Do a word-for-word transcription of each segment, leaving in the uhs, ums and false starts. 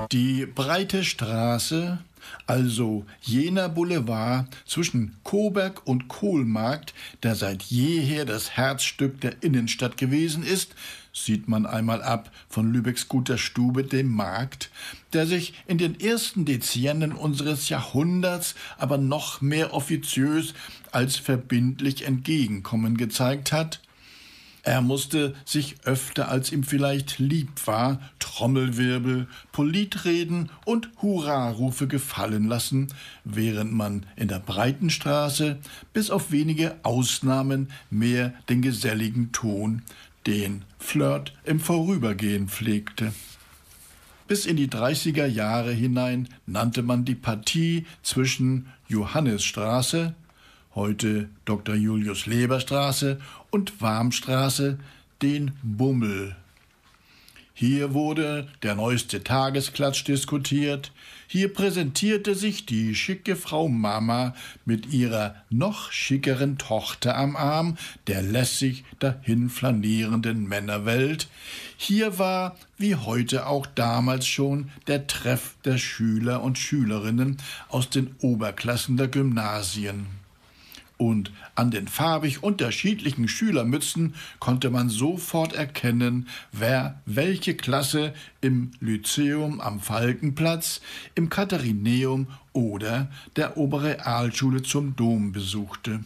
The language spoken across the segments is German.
Die breite Straße, also jener Boulevard zwischen Coburg und Kohlmarkt, der seit jeher das Herzstück der Innenstadt gewesen ist, sieht man einmal ab von Lübecks guter Stube, dem Markt, der sich in den ersten Dezennien unseres Jahrhunderts aber noch mehr offiziös als verbindlich Entgegenkommen gezeigt hat. Er musste sich öfter, als ihm vielleicht lieb war, Trommelwirbel, Politreden und Hurrarufe gefallen lassen, während man in der Breitenstraße bis auf wenige Ausnahmen mehr den geselligen Ton, den Flirt im Vorübergehen pflegte. Bis in die dreißiger Jahre hinein nannte man die Partie zwischen Johannisstraße, heute Doktor Julius-Leber-Straße, und Warmstraße den Bummel. Hier wurde der neueste Tagesklatsch diskutiert, hier präsentierte sich die schicke Frau Mama mit ihrer noch schickeren Tochter am Arm der lässig dahin flanierenden Männerwelt, hier war, wie heute auch damals schon, der Treff der Schüler und Schülerinnen aus den Oberklassen der Gymnasien. Und an den farbig unterschiedlichen Schülermützen konnte man sofort erkennen, wer welche Klasse im Lyzeum am Falkenplatz, im Katharineum oder der Oberrealschule zum Dom besuchte.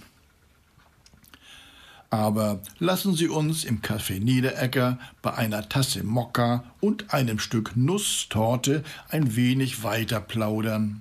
Aber lassen Sie uns im Café Niederegger bei einer Tasse Mokka und einem Stück Nusstorte ein wenig weiter plaudern.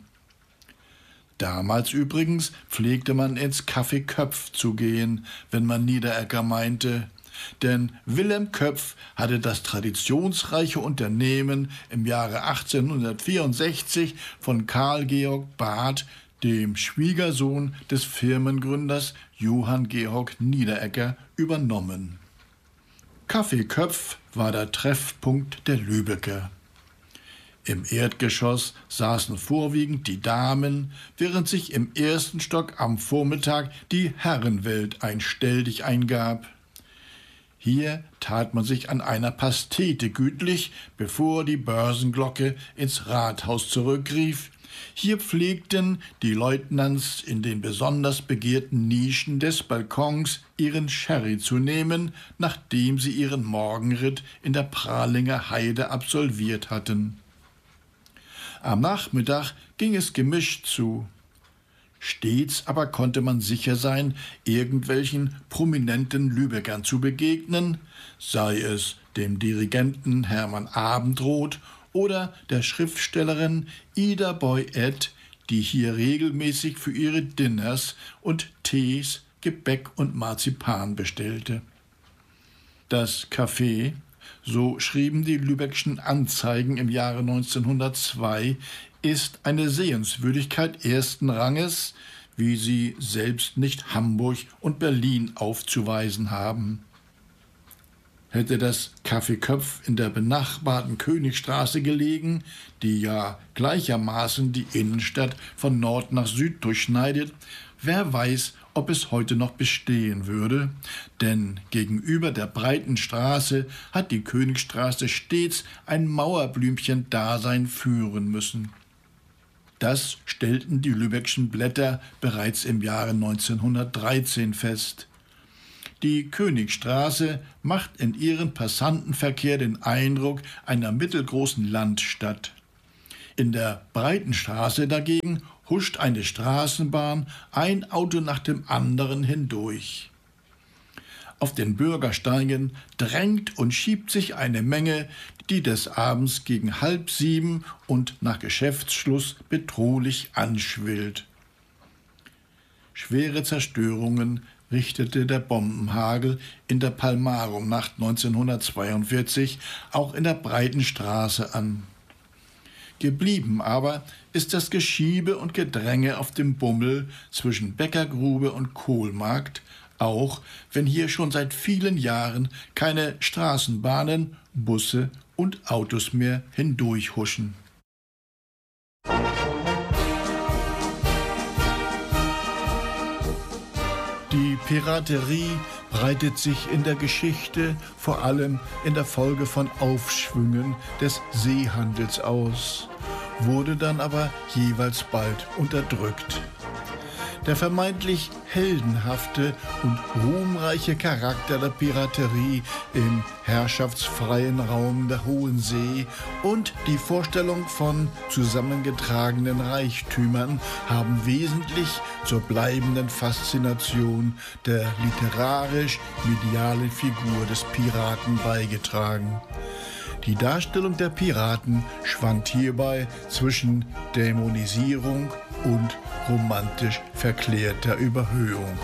Damals übrigens pflegte man ins Café Köpf zu gehen, wenn man Niederegger meinte, denn Wilhelm Köpf hatte das traditionsreiche Unternehmen im Jahre achtzehnhundertvierundsechzig von Karl Georg Barth, dem Schwiegersohn des Firmengründers Johann Georg Niederegger, übernommen. Café Köpf war der Treffpunkt der Lübecker. Im Erdgeschoss saßen vorwiegend die Damen, während sich im ersten Stock am Vormittag die Herrenwelt ein Stelldich eingab. Hier tat man sich an einer Pastete gütlich, bevor die Börsenglocke ins Rathaus zurückrief. Hier pflegten die Leutnants in den besonders begehrten Nischen des Balkons ihren Sherry zu nehmen, nachdem sie ihren Morgenritt in der Prahlinger Heide absolviert hatten. Am Nachmittag ging es gemischt zu. Stets aber konnte man sicher sein, irgendwelchen prominenten Lübeckern zu begegnen, sei es dem Dirigenten Hermann Abendroth oder der Schriftstellerin Ida Boy-Ed, die hier regelmäßig für ihre Dinners und Tees Gebäck und Marzipan bestellte. Das Café, so schrieben die Lübeckschen Anzeigen im Jahre neunzehnhundertzwei, ist eine Sehenswürdigkeit ersten Ranges, wie sie selbst nicht Hamburg und Berlin aufzuweisen haben. Hätte das Café Köpf in der benachbarten Königstraße gelegen, die ja gleichermaßen die Innenstadt von Nord nach Süd durchschneidet, wer weiß, ob es heute noch bestehen würde, denn gegenüber der breiten Straße hat die Königstraße stets ein Mauerblümchen-Dasein führen müssen. Das stellten die Lübeckschen Blätter bereits im Jahre neunzehnhundertdreizehn fest. Die Königstraße macht in ihrem Passantenverkehr den Eindruck einer mittelgroßen Landstadt. In der Breitenstraße dagegen huscht eine Straßenbahn ein Auto nach dem anderen hindurch. Auf den Bürgersteigen drängt und schiebt sich eine Menge, die des Abends gegen halb sieben und nach Geschäftsschluss bedrohlich anschwillt. Schwere Zerstörungen richtete der Bombenhagel in der Palmarum-Nacht neunzehnhundertzweiundvierzig auch in der Breitenstraße an. Geblieben aber ist das Geschiebe und Gedränge auf dem Bummel zwischen Bäckergrube und Kohlmarkt, auch wenn hier schon seit vielen Jahren keine Straßenbahnen, Busse und Autos mehr hindurchhuschen. Die Piraterie breitet sich in der Geschichte, vor allem in der Folge von Aufschwüngen des Seehandels aus. wurde dann aber jeweils bald unterdrückt. Der vermeintlich heldenhafte und ruhmreiche Charakter der Piraterie im herrschaftsfreien Raum der Hohen See und die Vorstellung von zusammengetragenen Reichtümern haben wesentlich zur bleibenden Faszination der literarisch-medialen Figur des Piraten beigetragen. Die Darstellung der Piraten schwankt hierbei zwischen Dämonisierung und romantisch verklärter Überhöhung.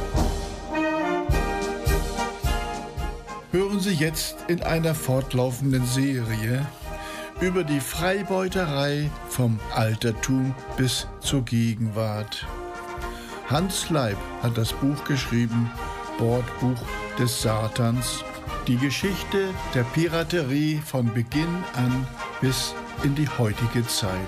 Hören Sie jetzt in einer fortlaufenden Serie über die Freibeuterei vom Altertum bis zur Gegenwart. Hans Leib hat das Buch geschrieben, Bordbuch des Satans. Die Geschichte der Piraterie von Beginn an bis in die heutige Zeit.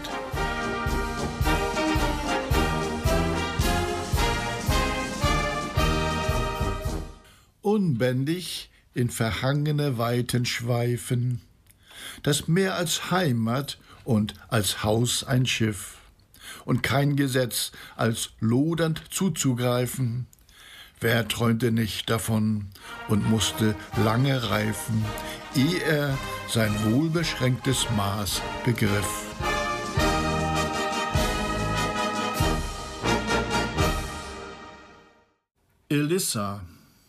Unbändig in verhangene Weiten schweifen, das Meer als Heimat und als Haus ein Schiff, und kein Gesetz als lodernd zuzugreifen. Wer träumte nicht davon und musste lange reifen, ehe er sein wohlbeschränktes Maß begriff. Elissa.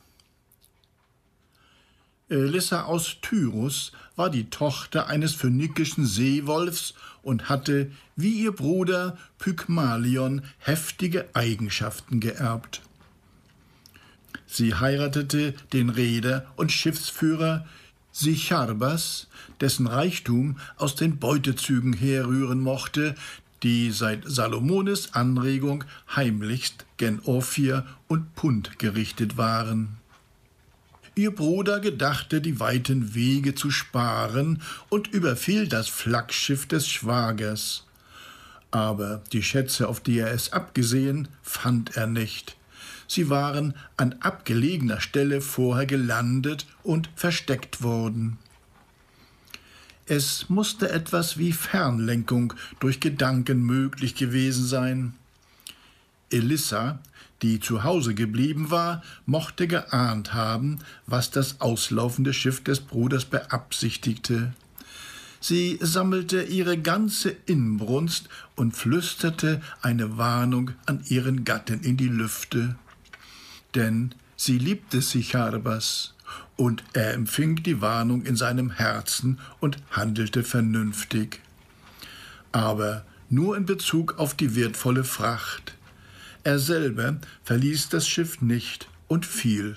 Elissa aus Tyrus war die Tochter eines phönikischen Seewolfs und hatte, wie ihr Bruder Pygmalion, heftige Eigenschaften geerbt. Sie heiratete den Reeder und Schiffsführer Sicharbas, dessen Reichtum aus den Beutezügen herrühren mochte, die seit Salomones Anregung heimlichst gen Ophir und Punt gerichtet waren. Ihr Bruder gedachte, die weiten Wege zu sparen und überfiel das Flaggschiff des Schwagers. Aber die Schätze, auf die er es abgesehen, fand er nicht. Sie waren an abgelegener Stelle vorher gelandet und versteckt worden. Es musste etwas wie Fernlenkung durch Gedanken möglich gewesen sein. Elissa, die zu Hause geblieben war, mochte geahnt haben, was das auslaufende Schiff des Bruders beabsichtigte. Sie sammelte ihre ganze Inbrunst und flüsterte eine Warnung an ihren Gatten in die Lüfte. Denn sie liebte Sicharbas, und er empfing die Warnung in seinem Herzen und handelte vernünftig. Aber nur in Bezug auf die wertvolle Fracht. Er selber verließ das Schiff nicht und fiel.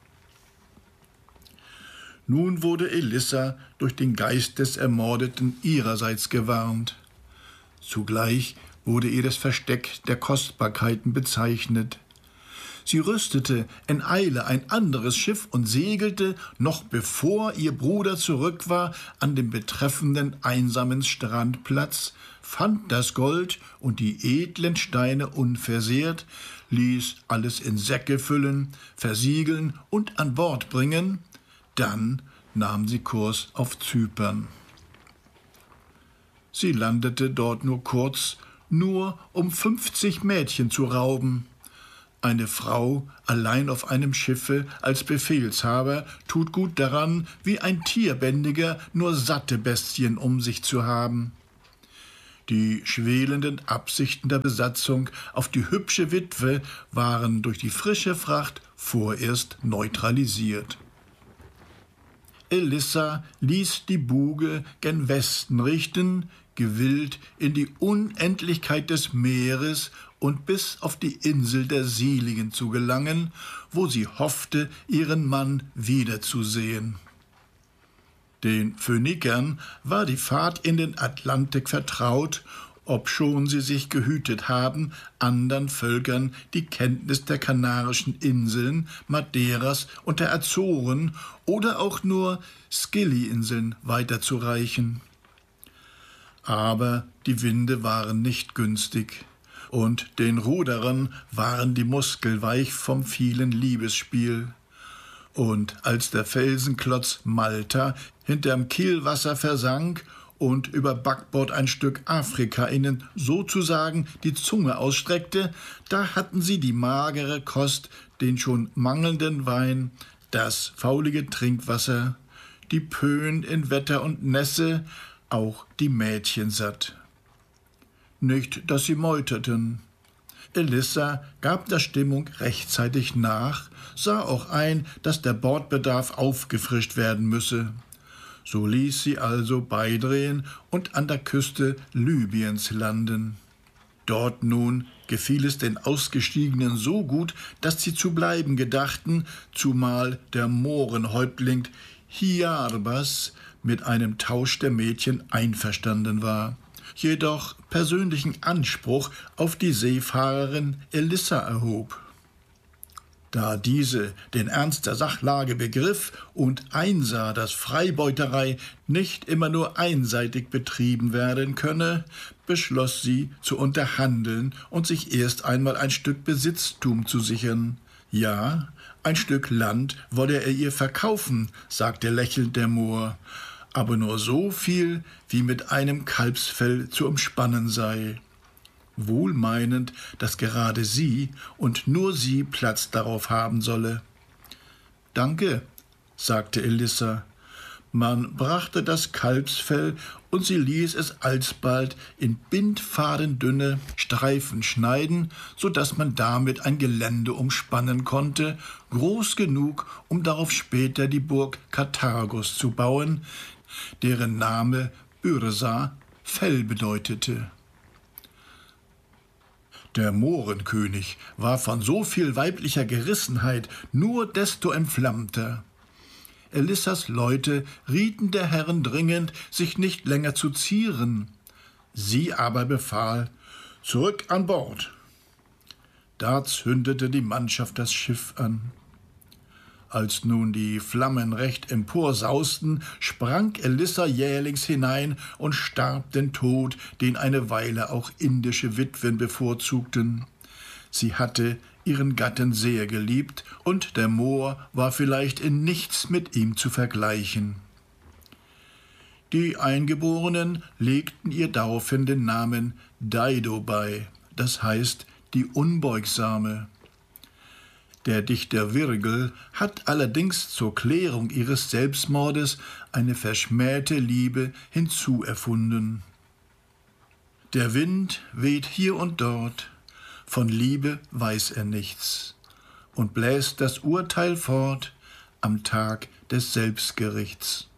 Nun wurde Elissa durch den Geist des Ermordeten ihrerseits gewarnt. Zugleich wurde ihr das Versteck der Kostbarkeiten bezeichnet. Sie rüstete in Eile ein anderes Schiff und segelte, noch bevor ihr Bruder zurück war, an dem betreffenden einsamen Strandplatz, fand das Gold und die edlen Steine unversehrt, ließ alles in Säcke füllen, versiegeln und an Bord bringen. Dann nahm sie Kurs auf Zypern. Sie landete dort nur kurz, nur um fünfzig Mädchen zu rauben. Eine Frau allein auf einem Schiffe als Befehlshaber tut gut daran, wie ein Tierbändiger nur satte Bestien um sich zu haben. Die schwelenden Absichten der Besatzung auf die hübsche Witwe waren durch die frische Fracht vorerst neutralisiert. Elissa ließ die Buge gen Westen richten, gewillt in die Unendlichkeit des Meeres und bis auf die Insel der Seligen zu gelangen, wo sie hoffte, ihren Mann wiederzusehen. Den Phönikern war die Fahrt in den Atlantik vertraut, obschon sie sich gehütet haben, andern Völkern die Kenntnis der Kanarischen Inseln, Madeiras und der Azoren oder auch nur Scilly-Inseln weiterzureichen. Aber die Winde waren nicht günstig, und den Ruderern waren die Muskel weich vom vielen Liebesspiel. Und als der Felsenklotz Malta hinterm Kielwasser versank und über Backbord ein Stück Afrika ihnen sozusagen die Zunge ausstreckte, da hatten sie die magere Kost, den schon mangelnden Wein, das faulige Trinkwasser, die Pöhn in Wetter und Nässe, auch die Mädchen satt. Nicht, dass sie meuterten. Elissa gab der Stimmung rechtzeitig nach, sah auch ein, dass der Bordbedarf aufgefrischt werden müsse. So ließ sie also beidrehen und an der Küste Libyens landen. Dort nun gefiel es den Ausgestiegenen so gut, dass sie zu bleiben gedachten, zumal der Mohrenhäuptling Hiarbas mit einem Tausch der Mädchen einverstanden war, jedoch persönlichen Anspruch auf die Seefahrerin Elissa erhob. Da diese den Ernst der Sachlage begriff und einsah, dass Freibeuterei nicht immer nur einseitig betrieben werden könne, beschloss sie zu unterhandeln und sich erst einmal ein Stück Besitztum zu sichern. Ja, ein Stück Land wolle er ihr verkaufen, sagte lächelnd der Mohr, aber nur so viel, wie mit einem Kalbsfell zu umspannen sei. Wohlmeinend, dass gerade sie und nur sie Platz darauf haben solle. »Danke«, sagte Elissa. Man brachte das Kalbsfell und sie ließ es alsbald in bindfadendünne Streifen schneiden, so daß man damit ein Gelände umspannen konnte, groß genug, um darauf später die Burg Karthagos zu bauen, deren Name Byrsa, Fell bedeutete. Der Mohrenkönig war von so viel weiblicher Gerissenheit nur desto entflammter. Elissas Leute rieten der Herren dringend, sich nicht länger zu zieren. Sie aber befahl, »Zurück an Bord!« Da zündete die Mannschaft das Schiff an. Als nun die Flammen recht emporsausten, sprang Elissa jählings hinein und starb den Tod, den eine Weile auch indische Witwen bevorzugten. Sie hatte ihren Gatten sehr geliebt, und der Mohr war vielleicht in nichts mit ihm zu vergleichen. Die Eingeborenen legten ihr daraufhin den Namen Dido bei, das heißt die Unbeugsame. Der Dichter Virgil hat allerdings zur Klärung ihres Selbstmordes eine verschmähte Liebe hinzuerfunden. Der Wind weht hier und dort, von Liebe weiß er nichts und bläst das Urteil fort am Tag des Selbstgerichts.